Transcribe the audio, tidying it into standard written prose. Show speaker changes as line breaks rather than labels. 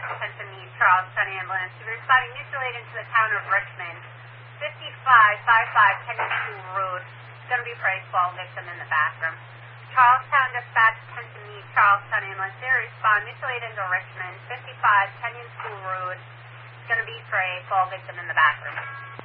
10 to meet Charlestown Ambulance. To be responding mutually into the town of Richmond. 5555 Kenyon School Road. It's going to be for a fall victim in the bathroom. Charlestown dispatch 10 to meet Charlestown Ambulance. They respond mutually into Richmond. 55 Kenyon School Road. It's going to be for a fall victim in the bathroom.